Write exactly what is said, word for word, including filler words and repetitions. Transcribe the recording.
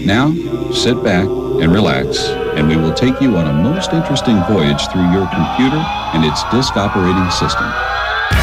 Now, sit back and relax, and we will take you on a most interesting voyage through your computer and its disk operating system.